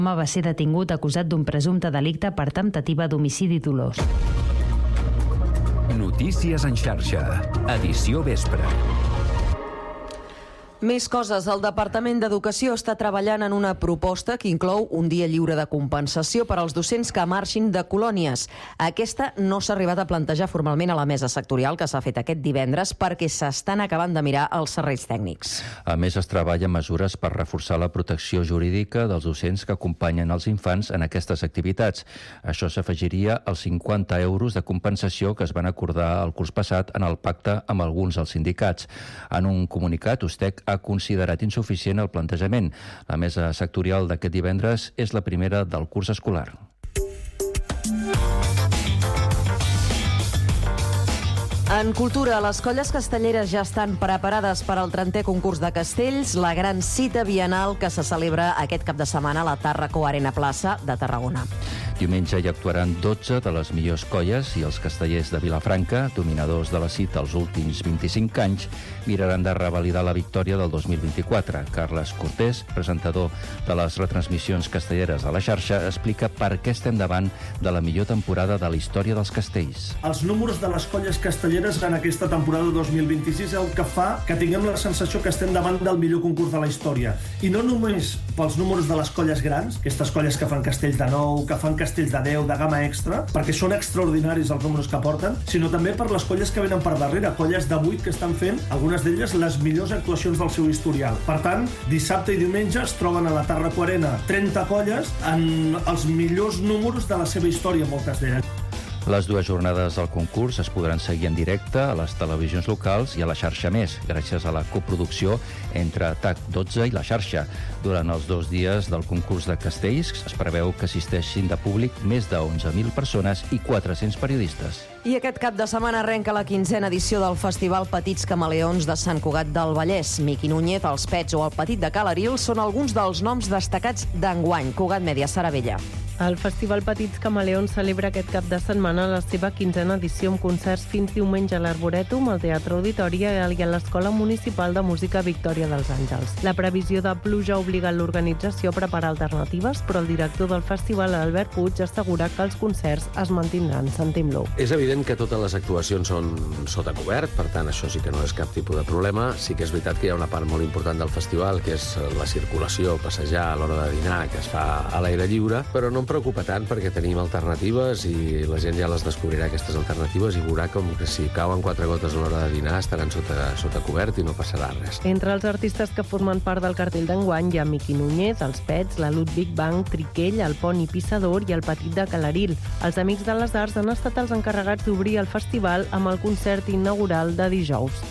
Home va ser detingut acusat d'un presumpte delicte per temptativa d'homicidi dolós. Notícies en xarxa, edició vespre. Més coses. El Departament d'Educació està treballant en una proposta que inclou un dia lliure de compensació per als docents que marxin de colònies. Aquesta no s'ha arribat a plantejar formalment a la mesa sectorial que s'ha fet aquest divendres perquè s'estan acabant de mirar els serveis tècnics. A més, es treballa mesures per reforçar la protecció jurídica dels docents que acompanyen els infants en aquestes activitats. Això s'afegiria als 50 euros de compensació que es van acordar el curs passat en el pacte amb alguns dels sindicats. En un comunicat, USTEC ha considerat insuficient el plantejament. La mesa sectorial d'aquest divendres és la primera del curs escolar. En cultura, les colles castelleres ja estan preparades per al 30è concurs de castells, la gran cita bienal que se celebra aquest cap de setmana a la Tàrraco Arena Plaça de Tarragona. Diumenge hi actuaran 12 de les millors colles i els castellers de Vilafranca, dominadors de la cita els últims 25 anys, miraran de revalidar la victòria del 2024. Carles Cortés, presentador de les retransmissions castelleres a la xarxa, explica per què estem davant de la millor temporada de la història dels castells. Els números de les colles castelleres en aquesta temporada 2026 és el que fa que tinguem la sensació que estem davant del millor concurs de la història. I no només pels números de les colles grans, aquestes colles que fan castells de 9, que fan castells de 10, de gamma extra, perquè són extraordinaris els números que porten, sinó també per les colles que venen per darrere, colles de 8 que estan fent, algunes d'elles, les millors actuacions del seu historial. Per tant, dissabte i diumenge es troben a la Tàrraco Arena 30 colles en els millors números de la seva història, moltes d'elles. Les dues jornades del concurs es podran seguir en directe a les televisions locals i a la xarxa Més, gràcies a la coproducció entre TAC12 i la xarxa. Durant els 2 dies del concurs de castells es preveu que assisteixin de públic més de 11.000 persones i 400 periodistes. I aquest cap de setmana arrenca la 15a edició del Festival Petits Camaleons de Sant Cugat del Vallès. Miqui Núñez, els Pets o el Petit de Calaril són alguns dels noms destacats d'enguany. Cugat Mèdia, Sara Vella. El Festival Petits Camaleons celebra aquest cap de setmana la seva 15a edició amb concerts fins diumenge a l'Arborètum, al Teatre Auditori i a l'Escola Municipal de Música Victòria dels Àngels. La previsió de pluja ha obligat l'organització a preparar alternatives, però el director del festival, Albert Puig, assegura que els concerts es mantindran. Sentim-lo. És evident que totes les actuacions són sota cobert, per tant, això sí que no és cap tipus de problema. Sí que és veritat que hi ha una part molt important del festival, que és la circulació, passejar a l'hora de dinar, que es fa a l'aire lliure, però no em preocupa tant perquè tenim alternatives i la gent ja les descobrirà, aquestes alternatives, i veurà com que si cauen 4 gotes a l'hora de dinar estaran sota cobert i no passarà res. Entre els artistes que formen part del cartell d'enguany hi ha Miqui Núñez, els Pets, la Ludwig Bank, Triquell, el Poni Pissador i el Petit de Calaril. Els Amics de les Arts han estat els encarregats d'obrir el festival amb el concert inaugural de dijous.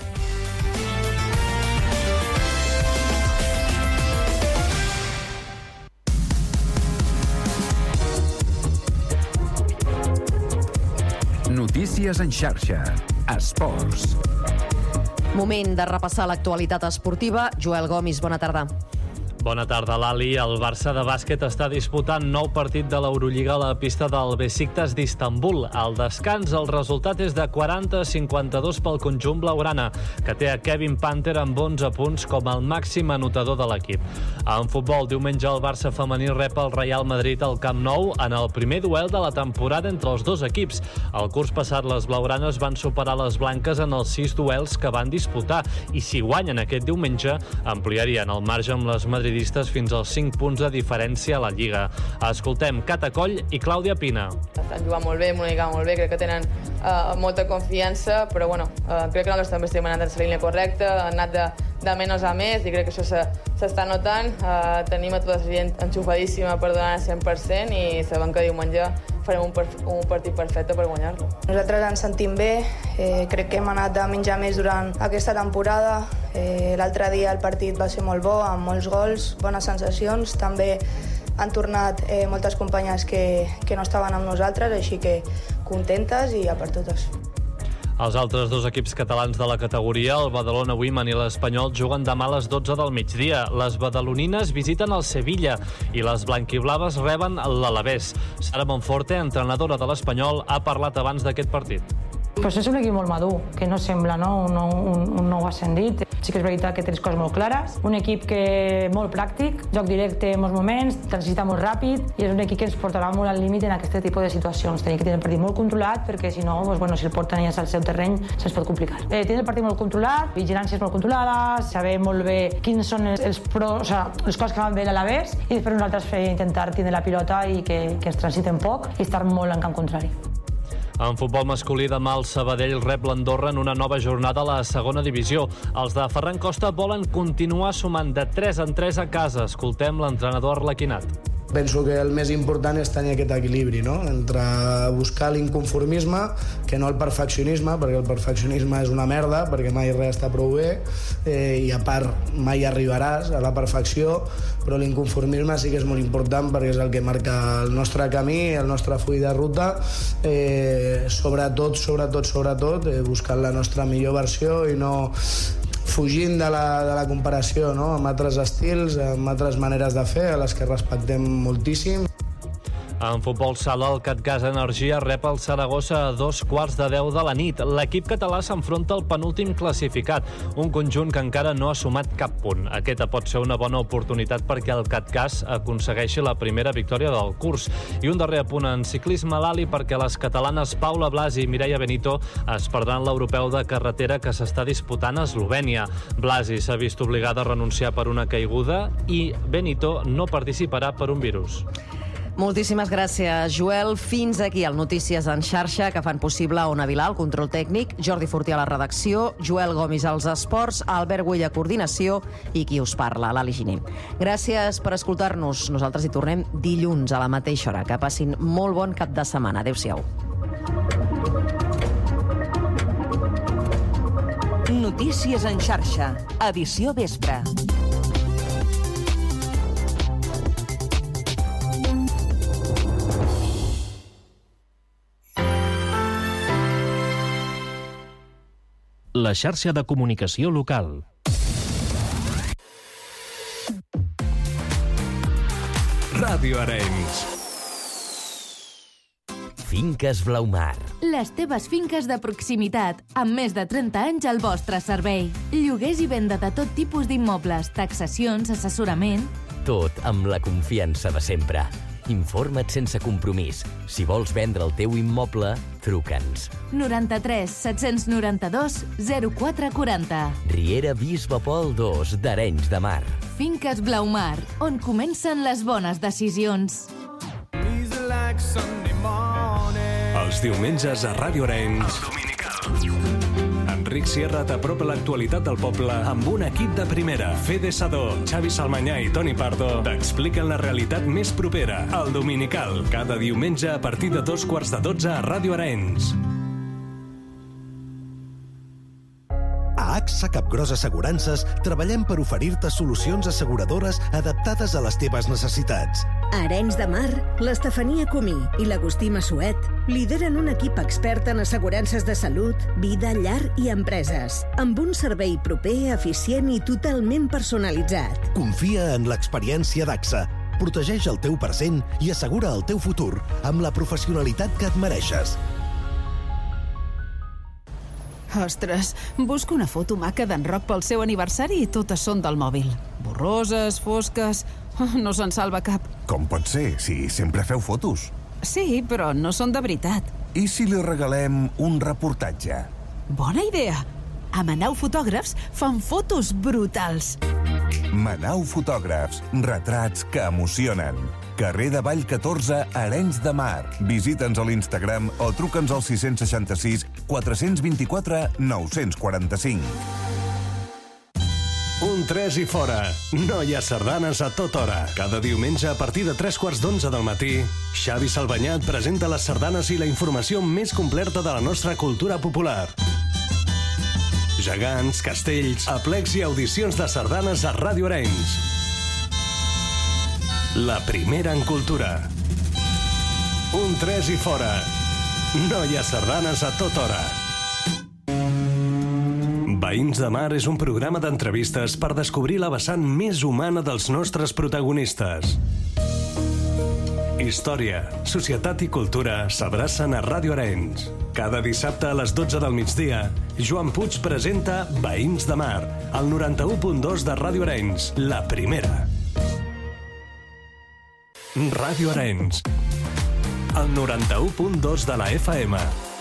Notícies en xarxa, esports. Moment de repassar l'actualitat esportiva. Joel Gomis, bona tarda. Bona tarda, Lali. El Barça de bàsquet està disputant nou partit de l'Eurolliga a la pista del Besiktas d'Istanbul. Al descans, el resultat és de 40-52 pel conjunt blaugrana, que té a Kevin Panther amb 11 punts com el màxim anotador de l'equip. En futbol, diumenge el Barça femení rep el Real Madrid al Camp Nou en el primer duel de la temporada entre els dos equips. El curs passat, les blaugranes van superar les blanques en els 6 duels que van disputar i si guanyen aquest diumenge, ampliarien el marge amb les madridistes fins als 5 punts de diferència a la Lliga. Escoltem Cata Coll i Clàudia Pina. Estan jugant molt bé, m'ho dic molt bé, crec que tenen molta confiança, però bueno, crec que nosaltres també estem anant en la línia correcta, han anat de menys a més i crec que això s'està notant. Tenim a tota la gent enxufadíssima per donar el 100% i sabem que diumenge farem un partit perfecte per guanyar-lo. Nosaltres ens sentim bé, crec que hem anat de menys a més durant aquesta temporada. L'altre dia el partit va ser molt bo, amb molts gols, bones sensacions. També han tornat moltes companyes que no estaven amb nosaltres, així que contentes i a per totes. Els altres dos equips catalans de la categoria, el Badalona Women i l'Espanyol, juguen demà a les 12 del migdia. Les badalonines visiten el Sevilla i les blanquiblaves reben l'Alavés. Sara Monforte, entrenadora de l'Espanyol, ha parlat abans d'aquest partit. Pues és un equip molt madur, que no sembla un nou ascendit. Sí que és veritat que tens coses molt clares, un equip que molt pràctic, joc directe en molts moments, transita molt ràpid i és un equip que ens portarà molt al límit en aquest tipus de situacions. Tenim que tenir el partit molt controlat perquè si no, si el porten al seu terreny se'ns pot complicar. Tenir el partit molt controlat, vigilàncies molt controlades, saber molt bé quins són els pros, les coses que van bé a l'Alavés i després nosaltres intentar tenir la pilota i que ens transiten poc i estar molt en camp contrari. En futbol masculí, demà el Sabadell rep l'Andorra en una nova jornada a la segona divisió. Els de Ferran Costa volen continuar sumant de 3 en 3 a casa. Escoltem l'entrenador arlequinat. Penso que el més important és tenir aquest equilibri, no? Entre buscar l'inconformisme, que no el perfeccionisme, perquè el perfeccionisme és una merda, perquè mai res està prou bé, i a part mai arribaràs a la perfecció, però l'inconformisme sí que és molt important perquè és el que marca el nostre camí, el nostre full de ruta, sobretot, buscant la nostra millor versió i no fugint de la comparació, no? Amb altres estils, amb altres maneres de fer, a les que respectem moltíssim. En futbol sala, el Catgas Energia rep el Saragossa a 9:15 de la nit. L'equip català s'enfronta al penúltim classificat, un conjunt que encara no ha sumat cap punt. Aquesta pot ser una bona oportunitat perquè el Catgas aconsegueixi la primera victòria del curs. I un darrer apunt en ciclisme, l'Ali, perquè les catalanes Paula Blasi i Mireia Benito es perdran l'europeu de carretera que s'està disputant a Eslovènia. Blasi s'ha vist obligada a renunciar per una caiguda i Benito no participarà per un virus. Moltíssimes gràcies, Joel. Fins aquí el Notícies en xarxa, que fan possible Ona Vilà, el control tècnic, Jordi Fortí a la redacció, Joel Gomis als esports, Albert Güell a coordinació i qui us parla, l'Ali Giner. Gràcies per escoltar-nos. Nosaltres hi tornem dilluns a la mateixa hora. Que passin molt bon cap de setmana. Adéu-siau. Notícies en xarxa, edició vespre. La xarxa de comunicació local. Ràdio Arenys. Finques Blaumar. Les teves finques de proximitat, amb més de 30 anys al vostre servei. Lloguers i venda de tot tipus d'immobles, taxacions, assessorament... Tot amb la confiança de sempre. Informa't sense compromís. Si vols vendre el teu immoble, truca'ns. 93 792 0440. Riera Bisbe Pol 2 d'Arenys de Mar. Finques Blaumar, on comencen les bones decisions. Els diumenges a Ràdio Arenys. Enric Sierra t'apropa l'actualitat del poble amb un equip de primera. Fede Sadó, Xavi Salmanyà i Toni Pardo t'expliquen la realitat més propera, el Dominical. Cada diumenge a partir de 12:15 a Ràdio Arenys. A AXA Capgros Assegurances treballem per oferir-te solucions asseguradores adaptades a les teves necessitats. A Arenys de Mar, l'Estefania Comí i l'Agustí Massuet lideren un equip expert en assegurances de salut, vida, llar i empreses, amb un servei proper, eficient i totalment personalitzat. Confia en l'experiència d'AXA. Protegeix el teu present i assegura el teu futur amb la professionalitat que et mereixes. Ostres, busco una foto maca d'en Roc pel seu aniversari i totes són del mòbil. Borroses, fosques... No se'n salva cap. Com pot ser, si sempre feu fotos? Sí, però no són de veritat. I si li regalem un reportatge? Bona idea. A Manau Fotògrafs fan fotos brutals. Manau Fotògrafs, retrats que emocionen. Carrer de Vall 14, Arenys de Mar. Visita'ns a l'Instagram o truca'ns al 666 424 945. Un 3 i fora. No hi ha sardanes a tota hora. Cada diumenge a partir de 3:15 del matí, Xavi Salvanyà et presenta les sardanes i la informació més completa de la nostra cultura popular. Gegants, castells, aplecs i audicions de sardanes a Ràdio Arenys. La primera en cultura. Un 3 i fora. No hi ha sardanes a tota hora. Veïns de Mar és un programa d'entrevistes per descobrir la vessant més humana dels nostres protagonistes. Història, societat i cultura s'abracen a Ràdio Arenys. Cada dissabte a les 12 del migdia, Joan Puig presenta Veïns de Mar, al 91.2 de Ràdio Arenys, la primera. Ràdio Arenys, el 91.2 de la FM.